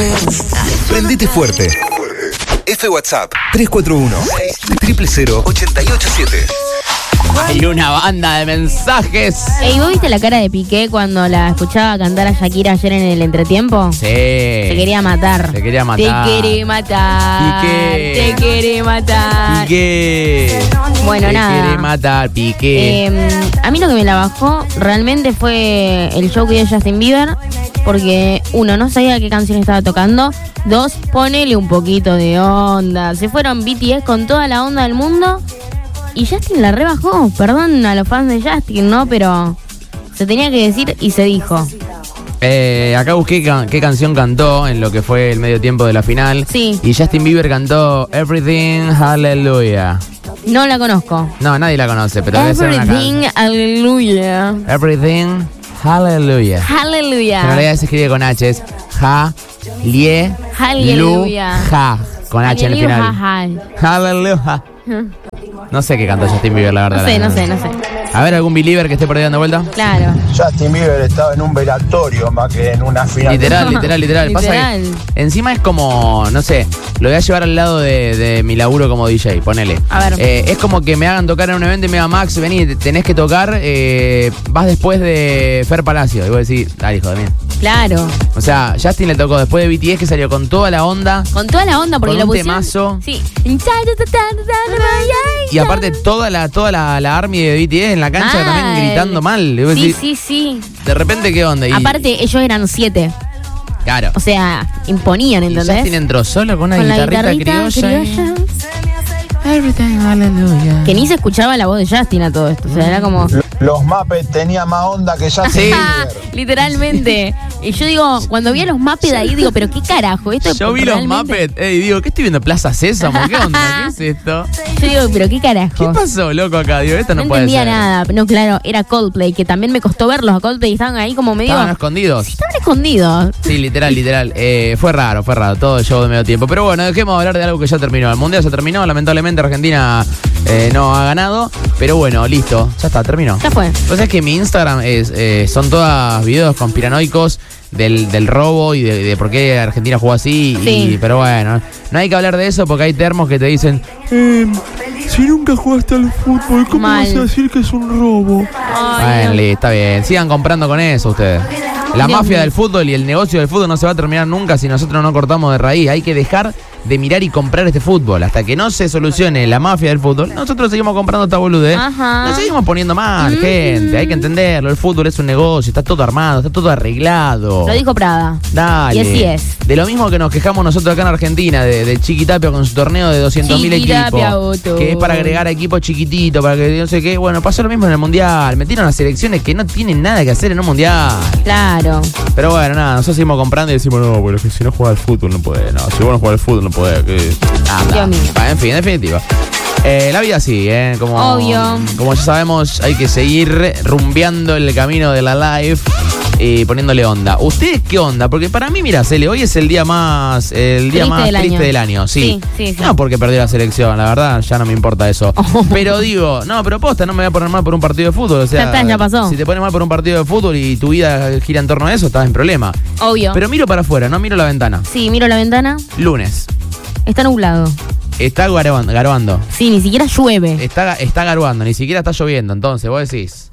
Prendete fuerte. F WhatsApp 341 000 887. Hay una banda de mensajes. Ey, ¿vos viste la cara de Piqué cuando la escuchaba cantar a Shakira ayer en el entretiempo? Sí. Se quería matar. Te quería matar. Te quería matar. Piqué. Te quería matar. Piqué. Bueno, te nada. quiere matar, Piqué. A mí lo que me la bajó realmente fue el show que dio Justin Bieber. Porque, uno, no sabía qué canción estaba tocando. Dos, ponele un poquito de onda. Se fueron BTS con toda la onda del mundo. Y Justin la rebajó. Perdón a los fans de Justin, ¿no? Pero se tenía que decir y se dijo. Acá busqué qué canción cantó en lo que fue el medio tiempo de la final. Sí. Y Justin Bieber cantó Everything Hallelujah. No la conozco. No, nadie la conoce, pero debe ser una Everything, canción. Hallelujah. Everything Hallelujah. Hallelujah. En realidad se escribe con H, es Hallelujah. Con H en el final. Hallelujah. No sé qué cantó Justin Bieber, la verdad. No sé. A ver, ¿algún believer que esté por ahí dando vuelta? Claro. Justin Bieber estaba en un velatorio más que en una final. Literal. Pasa que encima es como, no sé, lo voy a llevar al lado de mi laburo como DJ, ponele. A ver. Es como que me hagan tocar en un evento y me digan, Max, vení, tenés que tocar, vas después de Fer Palacio. Y vos decís, dale, hijo de mí. Claro. O sea, Justin le tocó después de BTS, que salió con toda la onda. Con toda la onda, porque con lo un pusieron. temazo. Sí. Y aparte toda la army de BTS en la cancha Mal. también gritando mal. Y vos decís, Sí. de repente, ¿qué onda? Y, Aparte, ellos eran 7. claro. O sea, imponían, Y ¿entendés? Justin entró solo con una Con la guitarrita criolla. Everything, hallelujah. Que ni se escuchaba la voz de Justin a todo esto. O sea, era como. Los Muppets tenían más onda que Justin Sí. Bieber. Literalmente. Y yo digo, cuando vi a los Muppets ahí, digo, pero qué carajo. Esto Yo vi realmente- los Muppets y digo, ¿qué estoy viendo? ¿Plaza Sésamo? ¿Qué onda? ¿Qué es esto? Yo digo, pero qué carajo. ¿Qué pasó, loco, acá? Digo, esto no, No puede entendía ser. nada. No, claro, era Coldplay, que también me costó verlos a Coldplay. Estaban ahí como medio. Estaban escondidos. Estaban escondidos. Sí, literal. Fue raro. Todo el show de medio tiempo. Pero bueno, dejemos de hablar de algo que ya terminó. El Mundial ya terminó. Lamentablemente Argentina no ha ganado. Pero bueno, listo. Ya está, terminó. Ya fue. Pues es que mi Instagram son todos videos conspiranoicos del robo y de por qué Argentina jugó así. Sí. Pero bueno, no hay que hablar de eso porque hay termos que te dicen, si nunca jugaste al fútbol, ¿cómo Mal. vas a decir que es un robo? Ay, Bueno, está bien. Sigan comprando con eso ustedes. La Dios mafia mío. del fútbol y el negocio del fútbol no se va a terminar nunca si nosotros no cortamos de raíz. Hay que dejar de mirar y comprar este fútbol. Hasta que no se solucione la mafia del fútbol, nosotros seguimos comprando esta boludez. Ajá. Nos seguimos poniendo mal, gente. Hay que entenderlo. El fútbol es un negocio, está todo armado, está todo arreglado. Lo dijo Prada. Dale. Y así es. De lo mismo que nos quejamos nosotros acá en Argentina, de Chiquitapia con su torneo de 200.000 Chiquitapia, equipos. Otto. Que es para agregar a equipos chiquititos, para que no sé qué. Bueno, pasó lo mismo en el Mundial. Metieron a selecciones que no tienen nada que hacer en un Mundial. Claro. Pero bueno, nada, nosotros seguimos comprando y decimos, no, pero es que si no juega al fútbol no puede. No, si vos no jugás al fútbol no puede. Dios mío. En fin, en definitiva. La vida sí, como, Obvio. como ya sabemos, hay que seguir rumbeando el camino de la life y poniéndole onda. ¿Ustedes qué onda? Porque para mí, mira, Cele, hoy es el día más triste del año. Sí. Sí. No porque perdió la selección, la verdad, ya no me importa eso. Pero digo, no, pero posta, no me voy a poner mal por un partido de fútbol. O sea, Ya está, ya pasó. Si te pones mal por un partido de fútbol y tu vida gira en torno a eso, estás en problema. Obvio. Pero miro para afuera, no miro la ventana. Sí, miro la ventana. Lunes. Está nublado. Está garoando. Sí, ni siquiera llueve. Está garoando, ni siquiera está lloviendo. Entonces, vos decís,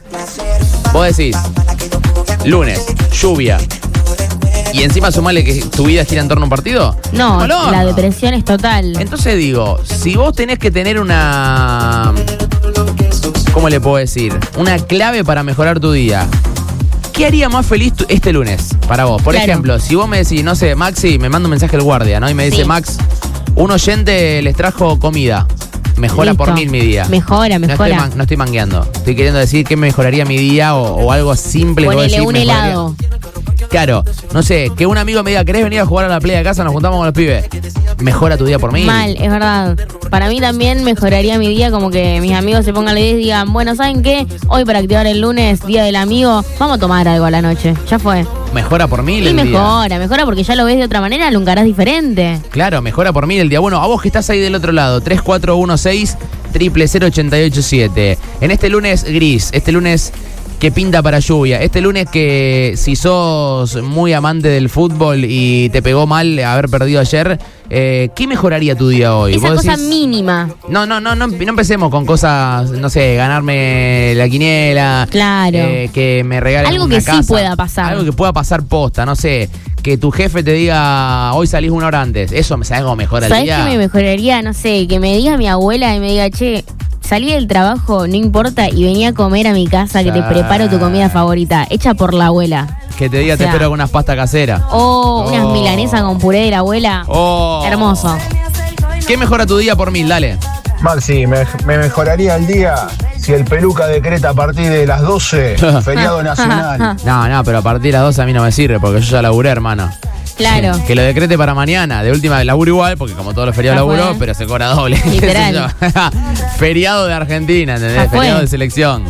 lunes, lluvia. Y encima sumale que tu vida gira en torno a un partido. No, ¡Colón! la depresión es total. Entonces digo, si vos tenés que tener una... ¿Cómo le puedo decir? Una clave para mejorar tu día. ¿Qué haría más feliz este lunes para vos? Por Claro. ejemplo, si vos me decís, no sé, Maxi, me manda un mensaje el guardia, ¿no? Y me dice, Sí. Max, un oyente les trajo comida. Mejora Listo. por 1000 mi día. Mejora. No estoy mangueando. Estoy queriendo decir que mejoraría mi día o algo simple. que vos Ponele decís, un mejoraría. helado. Claro, no sé, que un amigo me diga, ¿querés venir a jugar a la playa de casa? Nos juntamos con los pibes. Mejora tu día por mí. Mal, es verdad. Para mí también mejoraría mi día, como que mis amigos se pongan la 10 y digan, bueno, ¿saben qué? Hoy para activar el lunes, día del amigo, vamos a tomar algo a la noche. Ya fue. Mejora por mí Y el día. mejora porque ya lo ves de otra manera, lo encarás diferente. Claro, mejora por mí el día. Bueno, a vos que estás ahí del otro lado, 3416 000 887. En este lunes gris, este lunes que pinta para lluvia. Este lunes que si sos muy amante del fútbol y te pegó mal haber perdido ayer, ¿qué mejoraría tu día hoy? Esa cosa mínima. No empecemos con cosas, no sé, ganarme la quiniela. Claro. Que me regalen algo una que casa. Sí pueda pasar. Algo que pueda pasar posta, no sé. Que tu jefe te diga, hoy salís 1 hora antes. Eso, ¿sabes cómo mejora el día? ¿Sabés qué me mejoraría? No sé, que me diga mi abuela y me diga, che, salí del trabajo, no importa, y venía a comer a mi casa, que te preparo tu comida favorita, hecha por la abuela. Que te diga, te espero con unas pastas caseras. Unas milanesas con puré de la abuela. Hermoso. ¿Qué mejora tu día por 1000? Dale. Maxi, me mejoraría el día si el Peluca decreta a partir de las 12, feriado nacional. No, pero a partir de las 12 a mí no me sirve, porque yo ya laburé, hermano. Claro. Que lo decrete para mañana. De última, laburo igual, porque como todos los feriados laburo, pero se cobra doble. Literal. Feriado de Argentina, ¿entendés? Feriado de selección.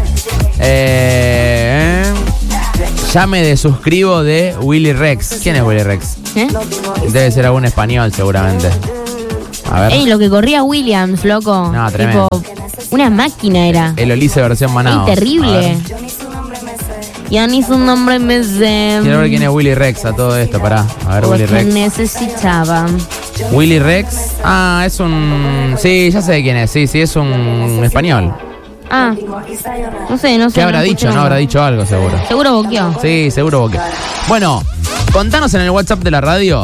Ya me desuscribo de Willy Rex. ¿Quién es Willy Rex? Debe ser algún español, seguramente. A ver. Lo que corría Williams, loco. No, tremendo. Tipo, una máquina era. El Olise versión Manaos. Terrible. Ya ni su nombre me sé. Quiero ver quién es Willy Rex a todo esto, pará. A ver, Willy Rex. Necesitaba. Willy Rex. Es un... Sí, ya sé quién es. Sí, es un español. No sé. ¿Qué habrá dicho? No habrá dicho algo, seguro. Seguro boqueó. Sí, seguro boqueó. Bueno, contanos en el WhatsApp de la radio,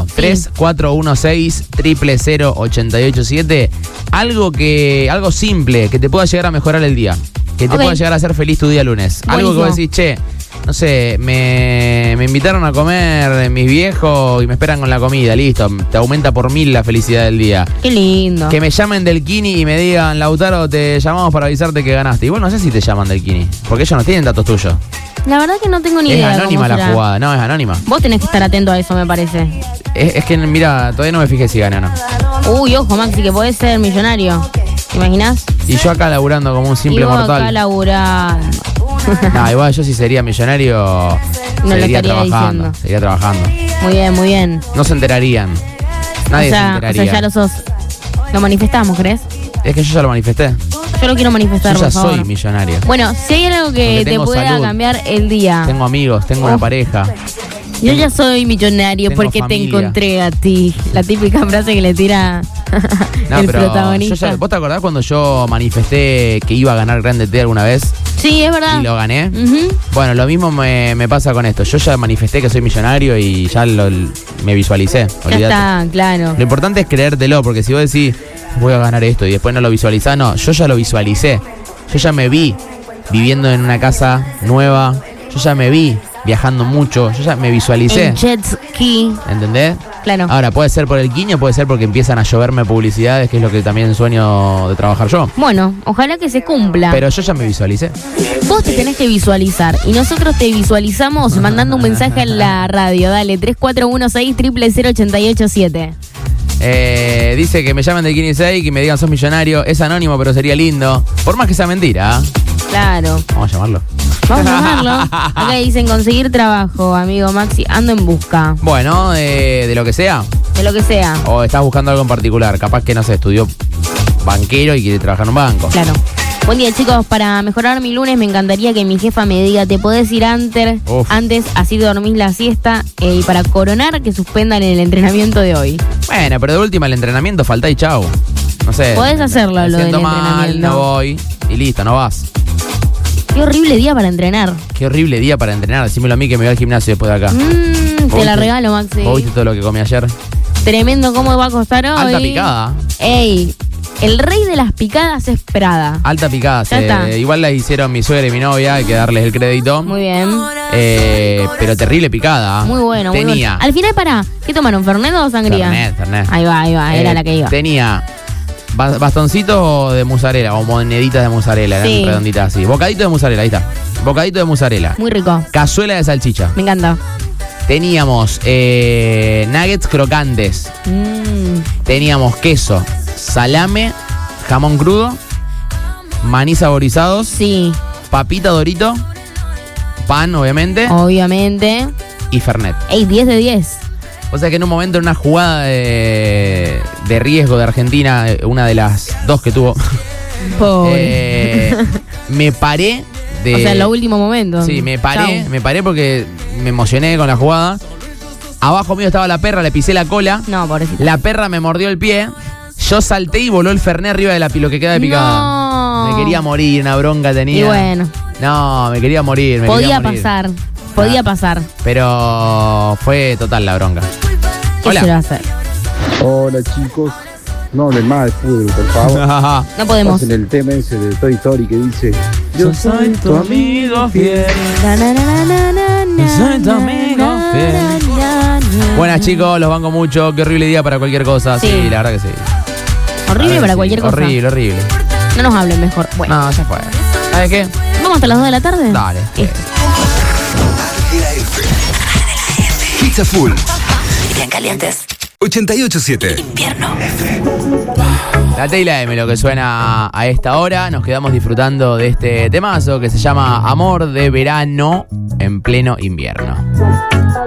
3416-000-887, algo simple que te pueda llegar a mejorar el día. Que te pueda llegar a hacer feliz tu día lunes. Buenísimo. Algo que vos decís, che, no sé, me invitaron a comer mis viejos y me esperan con la comida, listo. Te aumenta por 1000 la felicidad del día. Qué lindo. Que me llamen del Kini y me digan, Lautaro, te llamamos para avisarte que ganaste. Y bueno, no sé si te llaman del Kini, porque ellos no tienen datos tuyos. La verdad que no tengo ni idea. Es anónima la jugada, no, es anónima. Vos tenés que estar atento a eso, me parece. Es que, mira, todavía no me fijé si gané o no. Uy, ojo, Maxi, que podés ser millonario. ¿Te imaginás? Y yo acá laburando como un simple mortal. Acá laburando. No, igual yo si sería millonario, seguiría trabajando. Seguiría trabajando. Muy bien, muy bien. No se enterarían. Nadie se enteraría. O sea, ya lo sos. ¿Lo manifestamos, crees? Es que yo ya lo manifesté. Yo lo quiero manifestar, yo ya por favor. soy millonario. Bueno, si hay algo que te pueda salud, cambiar el día. Tengo amigos, tengo una pareja. Yo ya soy millonario porque familia. te encontré a ti. La típica frase que le tira el protagonista. ¿Vos te acordás cuando yo manifesté que iba a ganar Grande T alguna vez? Sí, es verdad. Y lo gané. Bueno, lo mismo me pasa con esto. Yo ya manifesté que soy millonario y ya me visualicé. Ya está, claro. Lo importante es creértelo, porque si vos decís, voy a ganar esto y después no lo visualizás, no, yo ya lo visualicé. Yo ya me vi viviendo en una casa nueva. Yo ya me vi viajando mucho. Yo ya me visualicé. En jet ski. ¿Entendés? Claro. Ahora, puede ser por el Kini o puede ser porque empiezan a lloverme publicidades, que es lo que también sueño de trabajar yo. Bueno, ojalá que se cumpla. Pero yo ya me visualicé. Vos te tenés que visualizar y nosotros te visualizamos mandando un mensaje en la radio. Dale, 3416-000-887. Dice que me llamen del Kini 6 y me digan sos millonario. Es anónimo, pero sería lindo. Por más que sea mentira. Claro. Vamos a llamarlo. Vamos a llamarlo. Acá dicen conseguir trabajo, amigo Maxi. Ando en busca. Bueno, de lo que sea. De lo que sea. O estás buscando algo en particular. Capaz que, no sé, estudió banquero y quiere trabajar en un banco. Claro. Buen día, chicos. Para mejorar mi lunes me encantaría que mi jefa me diga, te podés ir antes, así dormís la siesta, y para coronar que suspendan el entrenamiento de hoy. Bueno, pero de última el entrenamiento falta y chau. No sé. Podés hacerlo, lo del entrenamiento. Mal, no voy y listo, no vas. Qué horrible día para entrenar. Qué horrible día para entrenar. Decímelo a mí que me voy al gimnasio después de acá. Te la regalo, Maxi. ¿Vos viste todo lo que comí ayer? Tremendo, ¿cómo va a costar hoy? Alta picada. Ey, el rey de las picadas es Prada. Alta picada. Igual la hicieron mi suegra y mi novia, hay que darles el crédito. Muy bien. Pero terrible picada. Muy bueno, Tenía. muy bueno. Al final, ¿qué tomaron? ¿Fernet o sangría? Fernet. Ahí va, era la que iba. Tenía bastoncitos de mozzarella o moneditas de mozzarella, eran redonditas así. Bocadito de mozzarella, ahí está. Bocadito de mozzarella. Muy rico. Cazuela de salchicha. Me encanta. Teníamos nuggets crocantes. Teníamos queso, salame, jamón crudo, maní saborizados. Sí. Papita Dorito, pan, obviamente. Obviamente. Y Fernet. Ey, 10 de 10. O sea que en un momento, en una jugada de riesgo de Argentina, una de las dos que tuvo, Pobre. me paré O sea, en los últimos momentos. Sí, me paré Chau. porque me emocioné con la jugada. Abajo mío estaba la perra, le pisé la cola. No, pobrecito. La perra me mordió el pie. Yo salté y voló el fernet arriba de lo que queda de picada. No. Me quería morir, una bronca tenía. Y bueno. No, me quería morir. Podía pasar. Podía pasar. Pero fue total la bronca. ¿Qué Hola. se va a hacer? Hola chicos, no hablen más de fútbol, por favor. No podemos. Pasen el tema ese de Toy Story que dice: Yo soy tu amigo fiel. Soy tu amigo fiel. Buenas chicos, los banco mucho. Qué horrible día para cualquier cosa. Sí, Sí. la verdad que sí. Horrible para Sí, cualquier cosa. Horrible. No nos hablen mejor. Bueno. No, ya fue. ¿Sabes qué? ¿Vamos hasta las 2 de la tarde? Dale. Listo. Pizza Full Bien calientes. 88.7. Invierno. La T y la M, lo que suena a esta hora. Nos quedamos disfrutando de este temazo que se llama Amor de Verano en pleno invierno.